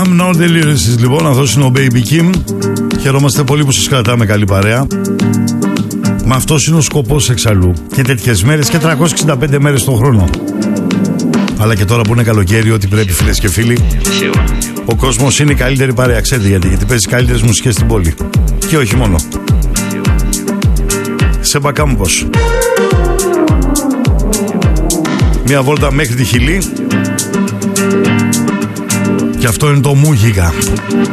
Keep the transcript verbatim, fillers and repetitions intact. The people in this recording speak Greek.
I'm not delirious. Λοιπόν, αυτός είναι ο Baby Kim. Χαιρόμαστε πολύ που σας κρατάμε καλή παρέα. Μα αυτός είναι ο σκοπός εξαλλού. Και τέτοιες μέρες και τριακόσιες εξήντα πέντε μέρες τον χρόνο. Αλλά και τώρα που είναι καλοκαίρι, ό,τι πρέπει, φίλες και φίλοι. Ο κόσμος είναι η καλύτερη παρέα, ξέρετε γιατί. Γιατί παίζει καλύτερες μουσικές στην πόλη. Και όχι μόνο. Σε Μπακάμπος. Μια βόλτα μέχρι τη Χιλή. Και αυτό είναι το Μούγικα.